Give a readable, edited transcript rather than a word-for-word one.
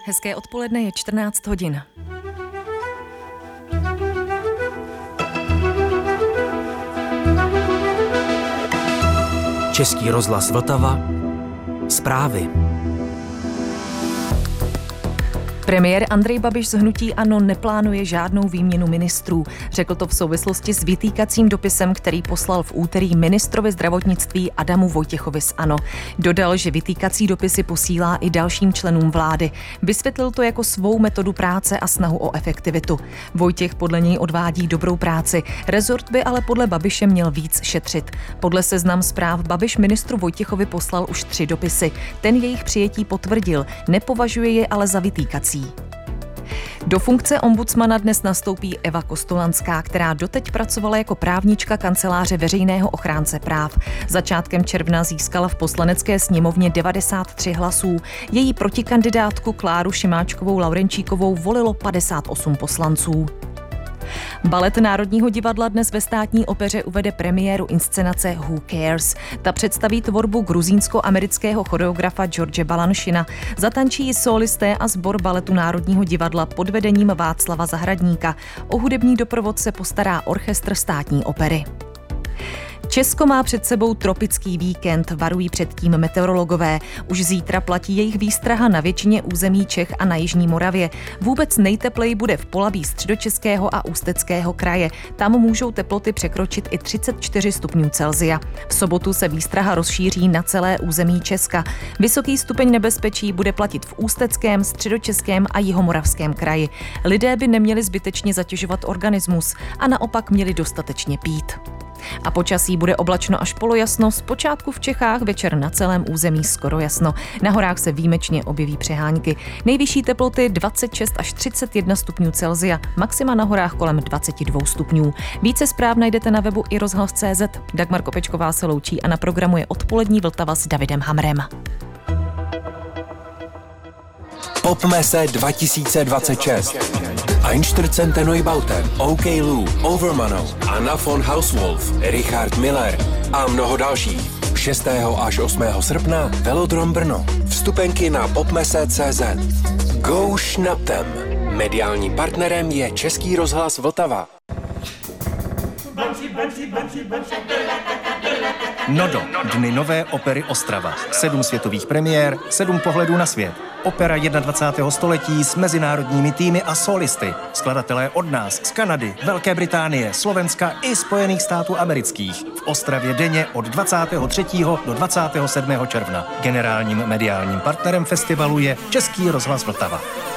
Hezké odpoledne, je 14 hodin. Český rozhlas Vltava. Zprávy. Premiér Andrej Babiš z hnutí ANO neplánuje žádnou výměnu ministrů. Řekl to v souvislosti s vytýkacím dopisem, který poslal v úterý ministrovi zdravotnictví Adamu Vojtěchovi z ANO. Dodal, že vytýkací dopisy posílá i dalším členům vlády. Vysvětlil to jako svou metodu práce a snahu o efektivitu. Vojtěch podle něj odvádí dobrou práci. Rezort by ale podle Babiše měl víc šetřit. Podle Seznam Zpráv Babiš ministru Vojtěchovi poslal už 3 dopisy. Ten jejich přijetí potvrdil, nepovažuje je ale za vytýkací. Do funkce ombudsmana dnes nastoupí Eva Kostolanská, která doteď pracovala jako právnička kanceláře veřejného ochránce práv. Začátkem června získala v poslanecké sněmovně 93 hlasů. Její protikandidátku Kláru Šimáčkovou Laurenčíkovou volilo 58 poslanců. Balet Národního divadla dnes ve Státní opeře uvede premiéru inscenace Who Cares. Ta představí tvorbu gruzínsko-amerického choreografa George Balanchina. Zatančí ji sólisté a sbor Baletu Národního divadla pod vedením Václava Zahradníka. O hudební doprovod se postará orchestr Státní opery. Česko má před sebou tropický víkend, varují předtím meteorologové. Už zítra platí jejich výstraha na většině území Čech a na jižní Moravě. Vůbec nejtepleji bude v Polabí Středočeského a Ústeckého kraje. Tam můžou teploty překročit i 34 stupňů Celsia. V sobotu se výstraha rozšíří na celé území Česka. Vysoký stupeň nebezpečí bude platit v Ústeckém, Středočeském a Jihomoravském kraji. Lidé by neměli zbytečně zatěžovat organismus a naopak měli dostatečně pít. A počasí bude oblačno až polojasno, zpočátku v Čechách, večer na celém území skoro jasno. Na horách se výjimečně objeví přehánky. Nejvyšší teploty 26 až 31 stupňů Celsia, maxima na horách kolem 22 stupňů. Více zpráv najdete na webu i rozhlas.cz. Dagmar Kopečková se loučí a na programu je odpolední Vltava s Davidem Hamrem. Popmesse 2026. Einstürzende Neubauten, OK Lou, Overmano, Anna von Hauswolf, Richard Miller a mnoho dalších. 6. až 8. srpna Velodrom Brno. Vstupenky na popmesse.cz. Go Schnaptem. Mediálním partnerem je Český rozhlas Vltava. Nodo, Dny nové opery Ostrava. 7 světových premiér, 7 pohledů na svět. Opera 21. století s mezinárodními týmy a solisty. Skladatelé od nás, z Kanady, Velké Británie, Slovenska i Spojených států amerických. V Ostravě denně od 23. do 27. června. Generálním mediálním partnerem festivalu je Český rozhlas Vltava.